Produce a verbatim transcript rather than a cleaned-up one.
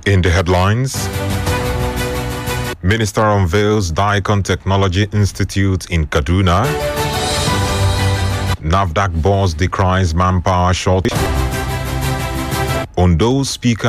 In the headlines, Minister unveils Dicon Technology Institute in Kaduna. NAFDAC boss decries manpower shortage. Ondo Speaker